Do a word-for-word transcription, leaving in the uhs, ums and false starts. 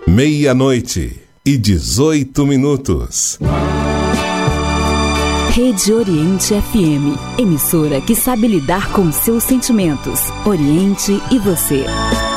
Meia-noite e dezoito minutos. Rede Oriente F M, emissora que sabe lidar com seus sentimentos. Oriente e você.